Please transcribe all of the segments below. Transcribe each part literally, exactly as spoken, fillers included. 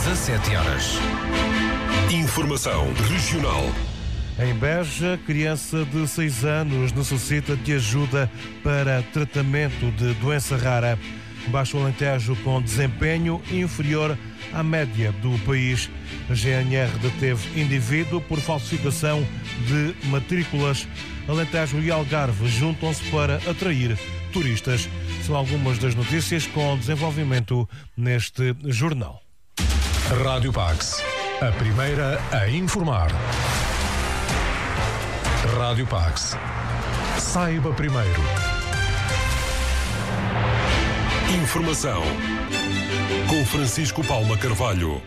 dezassete horas. Informação regional. Em Beja, criança de seis anos necessita de ajuda para tratamento de doença rara. Baixo Alentejo com desempenho inferior à média do país. A G N R deteve indivíduo por falsificação de matrículas. Alentejo e Algarve juntam-se para atrair turistas. São algumas das notícias com desenvolvimento neste jornal. Rádio Pax, a primeira a informar. Rádio Pax. Saiba primeiro. Informação com Francisco Palma Carvalho.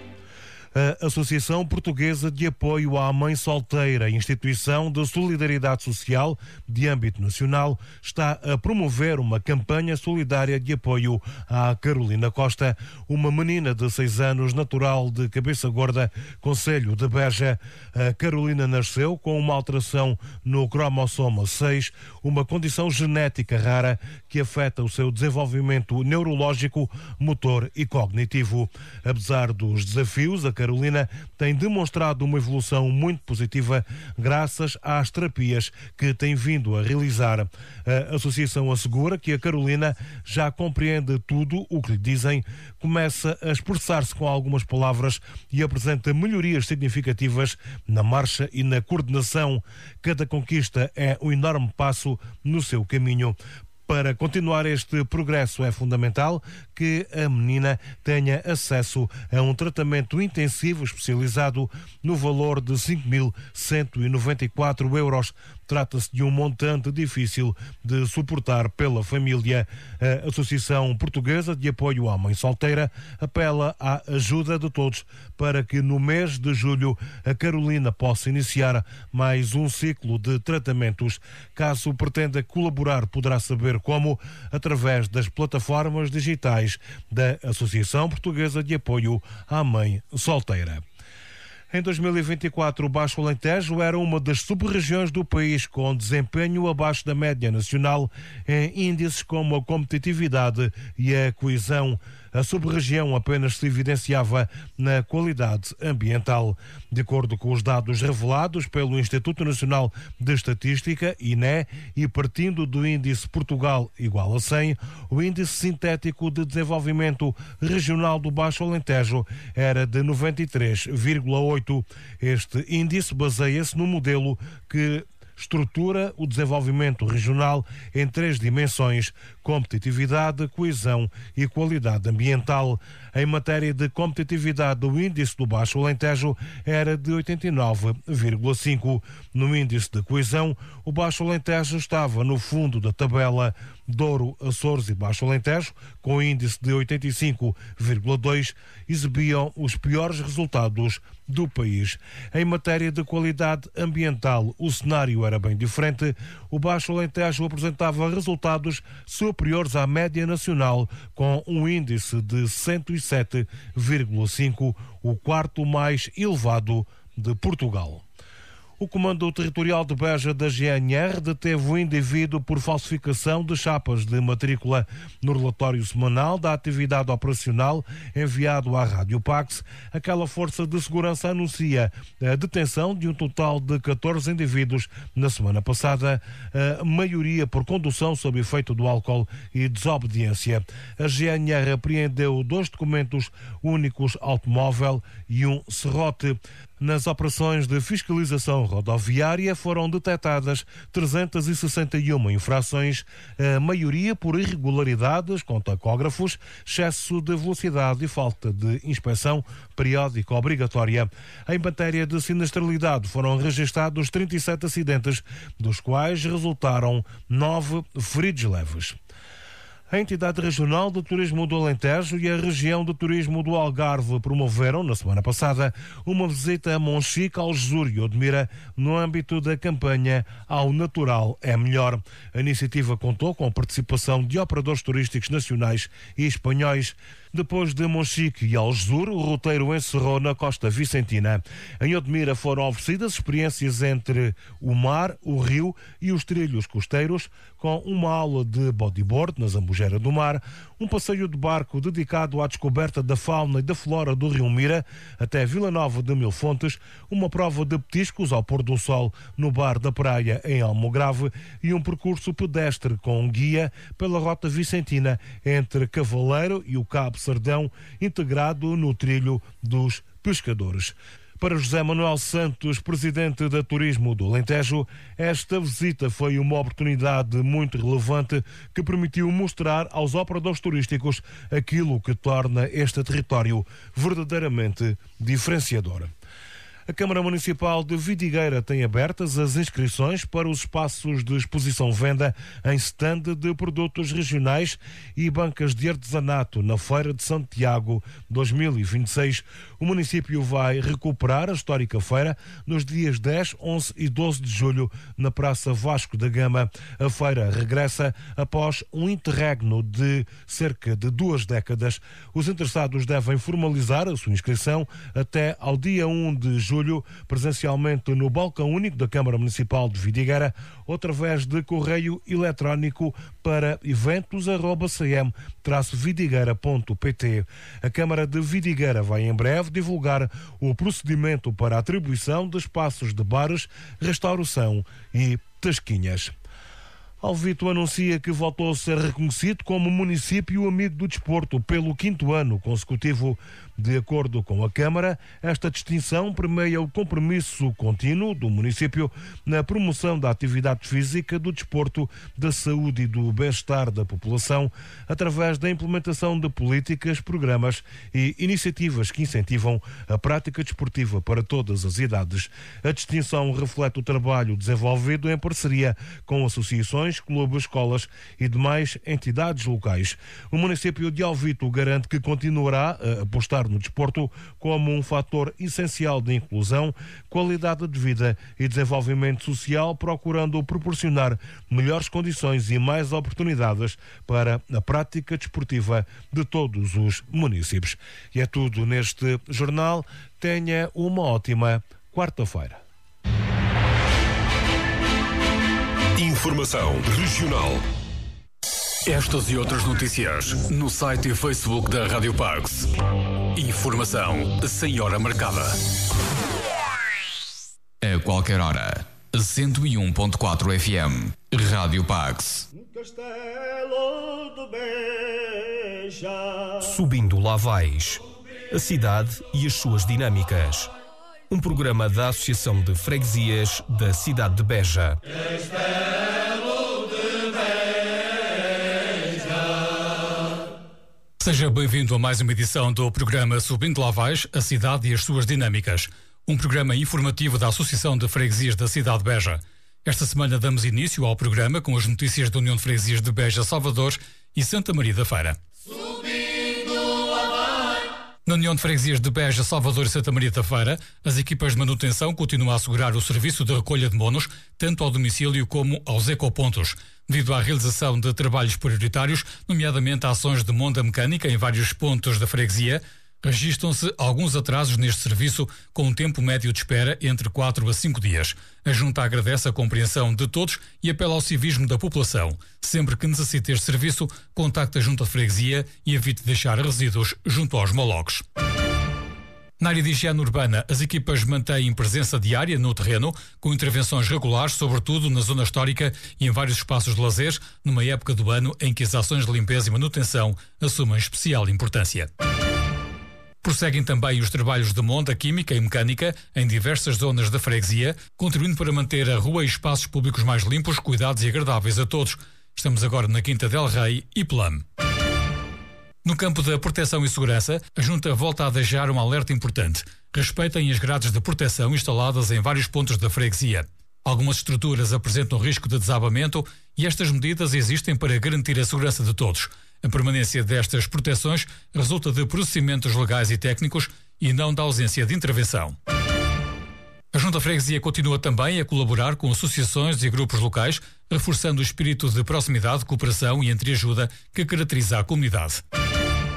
A Associação Portuguesa de Apoio à Mãe Solteira, instituição de solidariedade social de âmbito nacional, está a promover uma campanha solidária de apoio à Carolina Costa, uma menina de seis anos, natural de Cabeça Gorda, concelho de Beja. A Carolina nasceu com uma alteração no cromossoma seis, uma condição genética rara que afeta o seu desenvolvimento neurológico, motor e cognitivo. Apesar dos desafios, a Carolina tem demonstrado uma evolução muito positiva graças às terapias que tem vindo a realizar. A associação assegura que a Carolina já compreende tudo o que lhe dizem, começa a expressar-se com algumas palavras e apresenta melhorias significativas na marcha e na coordenação. Cada conquista é um enorme passo no seu caminho. Para continuar este progresso é fundamental que a menina tenha acesso a um tratamento intensivo especializado no valor de cinco mil cento e noventa e quatro euros. Trata-se de um montante difícil de suportar pela família. A Associação Portuguesa de Apoio à Mãe Solteira apela à ajuda de todos para que no mês de julho a Carolina possa iniciar mais um ciclo de tratamentos. Caso pretenda colaborar, poderá saber como através das plataformas digitais da Associação Portuguesa de Apoio à Mãe Solteira. Em dois mil e vinte e quatro, o Baixo Alentejo era uma das sub-regiões do país com desempenho abaixo da média nacional em índices como a competitividade e a coesão. A sub-região apenas se evidenciava na qualidade ambiental. De acordo com os dados revelados pelo Instituto Nacional de Estatística, I N E, e partindo do índice Portugal igual a cem, o índice sintético de desenvolvimento regional do Baixo Alentejo era de noventa e três vírgula oito. Este índice baseia-se no modelo que estrutura o desenvolvimento regional em três dimensões: competitividade, coesão e qualidade ambiental. Em matéria de competitividade, o índice do Baixo Alentejo era de oitenta e nove vírgula cinco. No índice de coesão, o Baixo Alentejo estava no fundo da tabela. Douro, Açores e Baixo Alentejo, com índice de oitenta e cinco vírgula dois, exibiam os piores resultados do país. Em matéria de qualidade ambiental, o cenário era bem diferente. O Baixo Alentejo apresentava resultados superiores à média nacional, com um índice de cento e sete vírgula cinco, o quarto mais elevado de Portugal. O Comando Territorial de Beja da G N R deteve o indivíduo por falsificação de chapas de matrícula. No relatório semanal da atividade operacional enviado à Rádio Pax, aquela força de segurança anuncia a detenção de um total de catorze indivíduos na semana passada, a maioria por condução sob efeito do álcool e desobediência. A G N R apreendeu dois documentos únicos automóvel e um serrote. Nas operações de fiscalização rodoviária foram detectadas trezentas e sessenta e uma infrações, a maioria por irregularidades com tacógrafos, excesso de velocidade e falta de inspeção periódica obrigatória. Em matéria de sinistralidade foram registrados trinta e sete acidentes, dos quais resultaram nove feridos leves. A Entidade Regional de Turismo do Alentejo e a Região de Turismo do Algarve promoveram, na semana passada, uma visita a Monchique, Algesur e Odmira no âmbito da campanha Ao Natural é Melhor. A iniciativa contou com a participação de operadores turísticos nacionais e espanhóis. Depois de Monchique e Algesur, o roteiro encerrou na Costa Vicentina. Em Odmira foram oferecidas experiências entre o mar, o rio e os trilhos costeiros, com uma aula de bodyboard na Zambujeira do Mar, um passeio de barco dedicado à descoberta da fauna e da flora do Rio Mira até Vila Nova de Mil Fontes, uma prova de petiscos ao pôr do sol no bar da praia em Almograve e um percurso pedestre com um guia pela Rota Vicentina entre Cavaleiro e o Cabo Sardão, integrado no trilho dos pescadores. Para José Manuel Santos, presidente da Turismo do Alentejo, esta visita foi uma oportunidade muito relevante que permitiu mostrar aos operadores turísticos aquilo que torna este território verdadeiramente diferenciador. A Câmara Municipal de Vidigueira tem abertas as inscrições para os espaços de exposição-venda em stand de produtos regionais e bancas de artesanato na Feira de Santiago dois mil e vinte e seis. O município vai recuperar a histórica feira nos dias dez, onze e doze de julho na Praça Vasco da Gama. A feira regressa após um interregno de cerca de duas décadas. Os interessados devem formalizar a sua inscrição até ao dia um de julho, presencialmente no balcão único da Câmara Municipal de Vidigueira ou através de correio eletrónico para eventos arroba c m traço vidigueira ponto p t. A Câmara de Vidigueira vai em breve divulgar o procedimento para a atribuição de espaços de bares, restauração e tasquinhas. Alvito anuncia que voltou a ser reconhecido como município amigo do desporto pelo quinto ano consecutivo. De acordo com a Câmara, esta distinção permeia o compromisso contínuo do município na promoção da atividade física, do desporto, da saúde e do bem-estar da população, através da implementação de políticas, programas e iniciativas que incentivam a prática desportiva para todas as idades. A distinção reflete o trabalho desenvolvido em parceria com associações, clubes, escolas e demais entidades locais. O município de Alvito garante que continuará a apostar no desporto como um fator essencial de inclusão, qualidade de vida e desenvolvimento social, procurando proporcionar melhores condições e mais oportunidades para a prática desportiva de todos os municípios. E é tudo neste jornal. Tenha uma ótima quarta-feira. Informação regional. Estas e outras notícias no site e Facebook da Rádio Pax. Informação sem hora marcada. A qualquer hora. cento e um ponto quatro F M. Rádio Pax. Castelo de Beja. Subindo lá vais. A cidade e as suas dinâmicas. Um programa da Associação de Freguesias da cidade de Beja. Seja bem-vindo a mais uma edição do programa Subindo lá vais, a cidade e as suas dinâmicas. Um programa informativo da Associação de Freguesias da cidade de Beja. Esta semana damos início ao programa com as notícias da União de Freguesias de Beja, Salvador e Santa Maria da Feira. Na União de Freguesias de Beja, Salvador e Santa Maria da Feira, as equipas de manutenção continuam a assegurar o serviço de recolha de monos, tanto ao domicílio como aos ecopontos. Devido à realização de trabalhos prioritários, nomeadamente ações de monta mecânica em vários pontos da freguesia, registram-se alguns atrasos neste serviço, com um tempo médio de espera entre quatro a cinco dias. A Junta agradece a compreensão de todos e apela ao civismo da população. Sempre que necessite este serviço, contacte a Junta de Freguesia e evite deixar resíduos junto aos molocos. Na área de higiene urbana, as equipas mantêm presença diária no terreno, com intervenções regulares, sobretudo na zona histórica e em vários espaços de lazer, numa época do ano em que as ações de limpeza e manutenção assumem especial importância. Prosseguem também os trabalhos de monta química e mecânica em diversas zonas da freguesia, contribuindo para manter a rua e espaços públicos mais limpos, cuidados e agradáveis a todos. Estamos agora na Quinta del Rei e Pelame. No campo da proteção e segurança, a Junta volta a deixar um alerta importante. Respeitem as grades de proteção instaladas em vários pontos da freguesia. Algumas estruturas apresentam risco de desabamento e estas medidas existem para garantir a segurança de todos. A permanência destas proteções resulta de procedimentos legais e técnicos e não da ausência de intervenção. A Junta Freguesia continua também a colaborar com associações e grupos locais, reforçando o espírito de proximidade, cooperação e entreajuda que caracteriza a comunidade.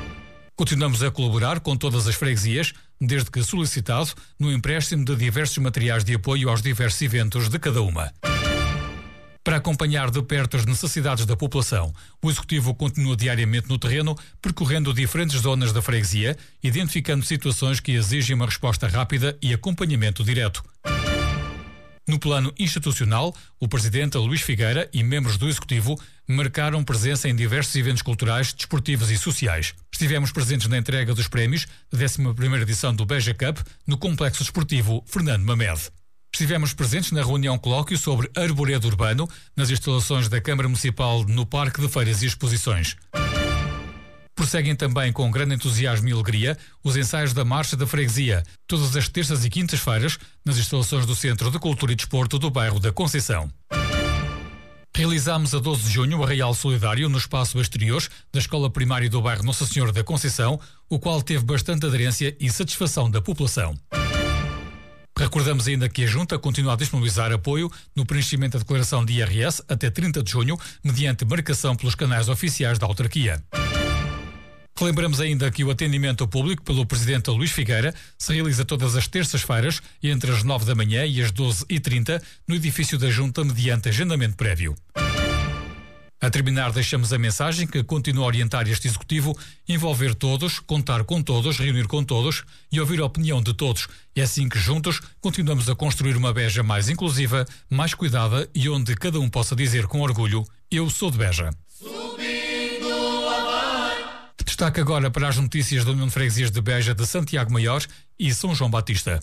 Continuamos a colaborar com todas as freguesias, desde que solicitado, no empréstimo de diversos materiais de apoio aos diversos eventos de cada uma. Para acompanhar de perto as necessidades da população, o Executivo continua diariamente no terreno, percorrendo diferentes zonas da freguesia, identificando situações que exigem uma resposta rápida e acompanhamento direto. No plano institucional, o Presidente Luís Figueira e membros do Executivo marcaram presença em diversos eventos culturais, desportivos e sociais. Estivemos presentes na entrega dos prémios da décima primeira edição do Beja Cup no Complexo Desportivo Fernando Mamed. Estivemos presentes na reunião colóquio sobre arboredo urbano nas instalações da Câmara Municipal no Parque de Feiras e Exposições. Prosseguem também com grande entusiasmo e alegria os ensaios da Marcha da Freguesia, todas as terças e quintas-feiras, nas instalações do Centro de Cultura e Desporto do bairro da Conceição. Realizámos a doze de junho o Arraial Solidário no espaço exterior da Escola Primária do bairro Nossa Senhora da Conceição, o qual teve bastante aderência e satisfação da população. Recordamos ainda que a Junta continua a disponibilizar apoio no preenchimento da declaração de I R S até trinta de junho, mediante marcação pelos canais oficiais da autarquia. Relembramos ainda que o atendimento ao público pelo Presidente Luís Figueira se realiza todas as terças-feiras, entre as nove da manhã e as doze e trinta, no edifício da Junta, mediante agendamento prévio. A terminar, deixamos a mensagem que continua a orientar este Executivo: envolver todos, contar com todos, reunir com todos e ouvir a opinião de todos. É assim que juntos continuamos a construir uma Beja mais inclusiva, mais cuidada e onde cada um possa dizer com orgulho: eu sou de Beja. Destaque agora para as notícias da União de Freguesias de Beja, de Santiago Maior e São João Batista.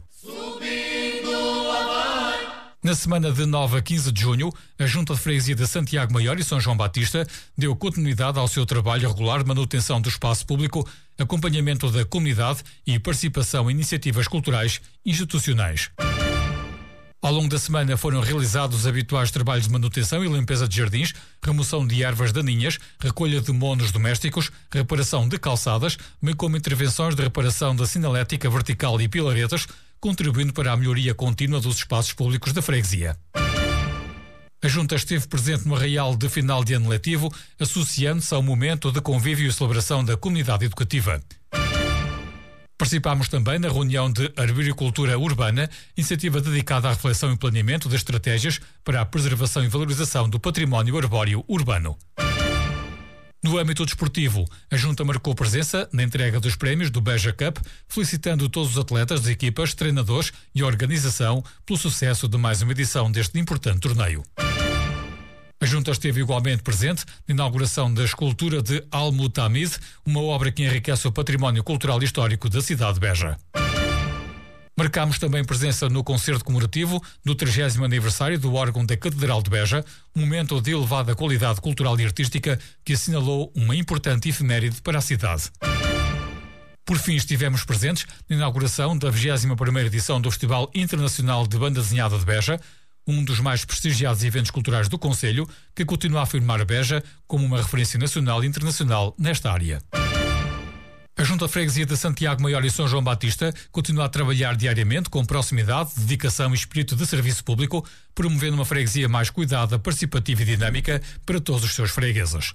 Na semana de nove a quinze de junho, a Junta de Freguesia de Santiago Maior e São João Batista deu continuidade ao seu trabalho regular de manutenção do espaço público, acompanhamento da comunidade e participação em iniciativas culturais institucionais. Ao longo da semana foram realizados os habituais trabalhos de manutenção e limpeza de jardins, remoção de ervas daninhas, recolha de monos domésticos, reparação de calçadas, bem como intervenções de reparação da sinalética vertical e pilaretas, contribuindo para a melhoria contínua dos espaços públicos da freguesia. A Junta esteve presente no arraial de final de ano letivo, associando-se ao momento de convívio e celebração da comunidade educativa. Participámos também na reunião de Arboricultura Urbana, iniciativa dedicada à reflexão e planeamento de estratégias para a preservação e valorização do património arbóreo urbano. No âmbito desportivo, a Junta marcou presença na entrega dos prémios do Beja Cup, felicitando todos os atletas das equipas, treinadores e organização pelo sucesso de mais uma edição deste importante torneio. A Junta esteve igualmente presente na inauguração da escultura de Al-Mutamid, uma obra que enriquece o património cultural e histórico da cidade de Beja. Marcámos também presença no concerto comemorativo do trigésimo aniversário do órgão da Catedral de Beja, um momento de elevada qualidade cultural e artística que assinalou uma importante efeméride para a cidade. Por fim, estivemos presentes na inauguração da vigésima primeira edição do Festival Internacional de Banda Desenhada de Beja, um dos mais prestigiados eventos culturais do Concelho, que continua a afirmar a Beja como uma referência nacional e internacional nesta área. A Junta de Freguesia de Santiago Maior e São João Batista continua a trabalhar diariamente com proximidade, dedicação e espírito de serviço público, promovendo uma freguesia mais cuidada, participativa e dinâmica para todos os seus fregueses.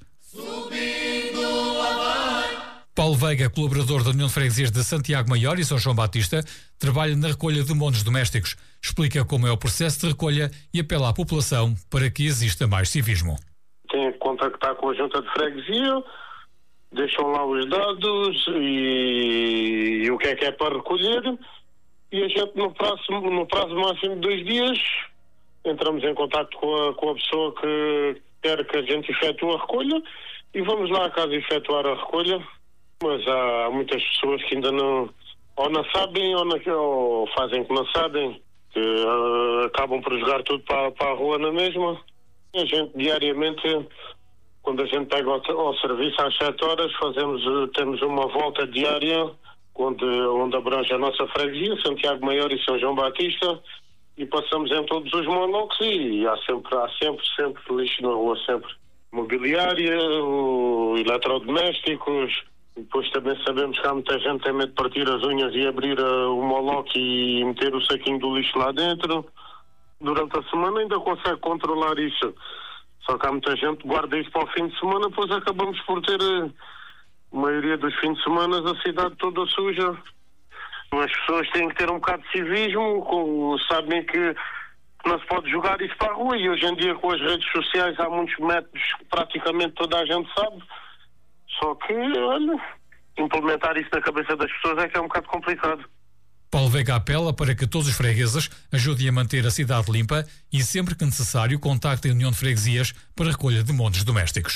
Paulo Veiga, colaborador da União de Freguesias de Santiago Maior e São João Batista, trabalha na recolha de monos domésticos. Explica como é o processo de recolha e apela à população para que exista mais civismo. Tem que contactar com a Junta de Freguesia, deixam lá os dados e, e o que é que é para recolher, e a gente no prazo, no prazo máximo de dois dias entramos em contato com a, com a pessoa que quer que a gente efetue a recolha e vamos lá a casa efetuar a recolha. Mas há muitas pessoas que ainda não, ou não sabem ou, não, ou fazem que não sabem, que uh, acabam por jogar tudo para, para a rua na mesma. A gente diariamente, quando a gente pega ao, ao serviço às sete horas, fazemos, temos uma volta diária onde, onde abrange a nossa freguesia, Santiago Maior e São João Batista, e passamos em todos os monólogos e há sempre, há sempre, sempre lixo na rua, sempre. Mobiliária, o, eletrodomésticos. Depois também sabemos que há muita gente que tem medo de partir as unhas e abrir uh, o moloque e meter o saquinho do lixo lá dentro. Durante a semana ainda consegue controlar isso. Só que há muita gente que guarda isso para o fim de semana, depois acabamos por ter uh, A maioria dos fins de semana a cidade toda suja. As pessoas têm que ter um bocado de civismo, com, sabem que não se pode jogar isso para a rua, e hoje em dia com as redes sociais há muitos métodos que praticamente toda a gente sabe. Só que, olha, implementar isso na cabeça das pessoas é que é um bocado complicado. Paulo Veiga apela para que todos os fregueses ajudem a manter a cidade limpa e, sempre que necessário, contactem a União de Freguesias para a recolha de montes domésticos.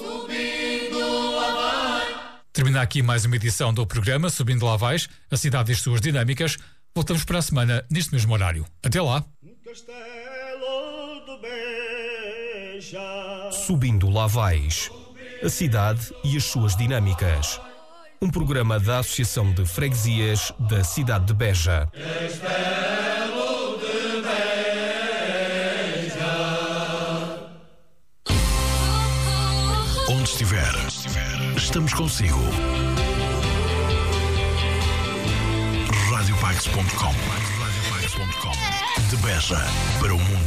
Termina aqui mais uma edição do programa Subindo lá Vais, a cidade e as suas dinâmicas. Voltamos para a semana, neste mesmo horário. Até lá. Subindo lá Vais, a cidade e as suas dinâmicas. Um programa da Associação de Freguesias da cidade de Beja. Onde estiver, estamos consigo. rádio pax ponto com De Beja para o mundo.